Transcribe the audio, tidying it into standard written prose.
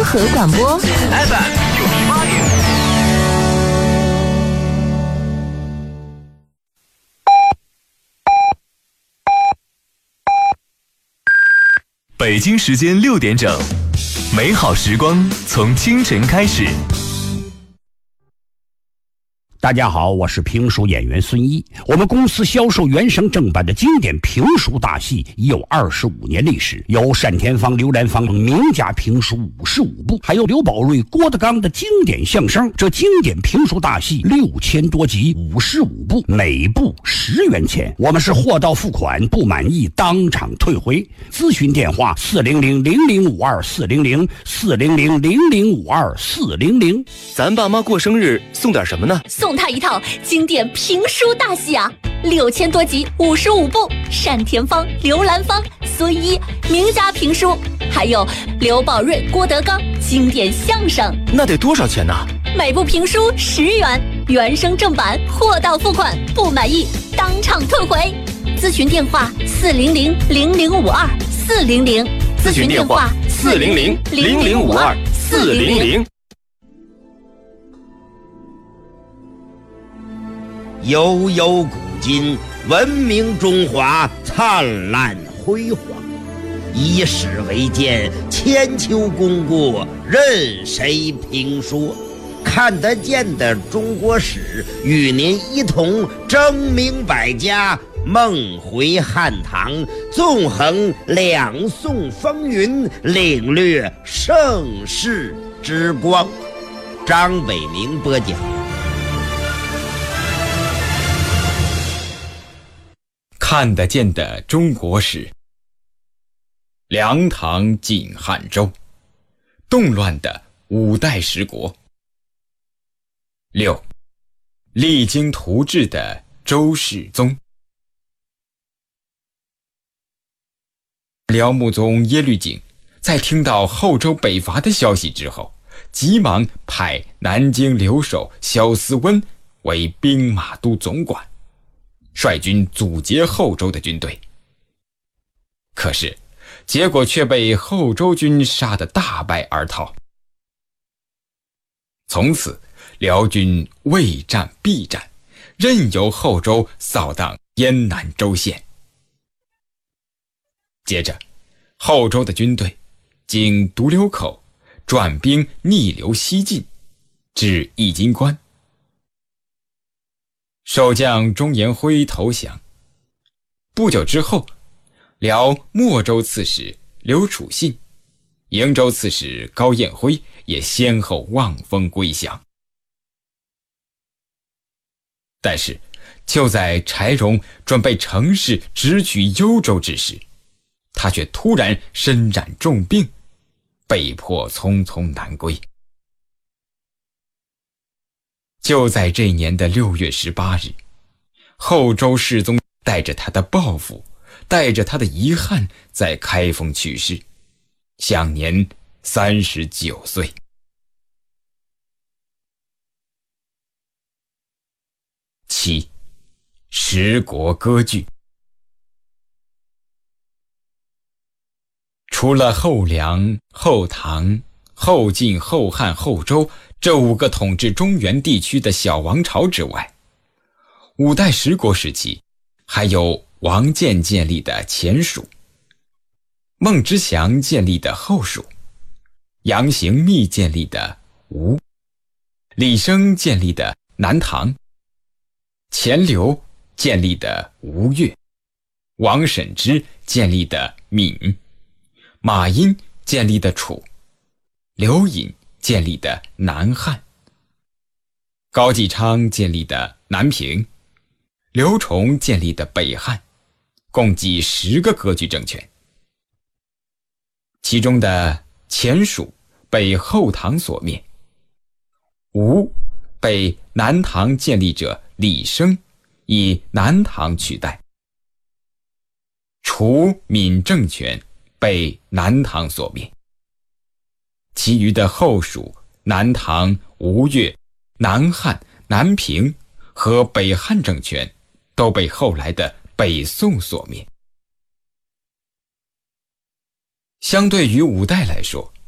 合广播 FM98.5。北京时间6点整，美好时光从清晨开始。 大家好，我是评书演员孙一。我们公司销售原声正版的经典评书大戏已有25年历史，有单田芳、刘兰芳名家评书55部，还有刘宝瑞、郭德纲的经典相声。这经典评书大戏6000多集，55部，每部10元钱。我们是货到付款，不满意当场退回。咨询电话400-0052-400，400-0052-400。 咱爸妈过生日送点什么呢？ 送他一套经典评书大戏啊，6000多集，55部，单田芳、刘兰芳、孙一名家评书，还有刘宝瑞、郭德纲经典相声。 那得多少钱呢？ 每部评书10元，原声正版，货到付款，不满意当场退回。咨询电话400-0052-400， 咨询电话400-0052-400。 悠悠古今，文明中华灿烂辉煌。以史为鉴，千秋功过任谁评说。看得见的中国史，与您一同争明百家，梦回汉唐，纵横两宋风云，领略盛世之光。张伟明播讲。 看得见的中国史。梁唐晋汉周，动乱的5代十国。6. 励精图治的周世宗。辽穆宗耶律璟在听到后周北伐的消息之后，急忙派南京留守萧思温为兵马都总管，率军阻截后周的军队。可是结果却被后周军杀得大败而逃。从此辽军未战必战，任由后周扫荡燕南州县。接着后周的军队经独流口转兵逆流西进，至易津关。守将钟延辉投降。不久之后，辽莫州刺史刘楚信、瀛州刺史高彦辉也先后望风归降。但是就在柴荣准备乘势直取幽州之时，他却突然身染重病，被迫匆匆南归。就在这年的6月18日，后周世宗带着他的抱负，带着他的遗憾，在开封去世，享年39岁。7. 十国割据。除了后梁、后唐、后晋、后汉、后周这5个统治中原地区的小王朝之外，5代十国时期还有王建建立的前蜀，孟知祥建立的后蜀，杨行密建立的吴，李生建立的南唐，钱镠建立的吴越，王审知建立的闽，马殷建立的楚，刘隐建立的南汉，高继昌建立的南平，刘崇建立的北汉，共计10个割据政权。其中的前蜀被后唐所灭，吴被南唐建立者李生以南唐取代，楚闽政权被南唐所灭，其余的后蜀、南唐、吴越、南汉、南平和北汉政权都被后来的北宋所灭。相对于5代来说，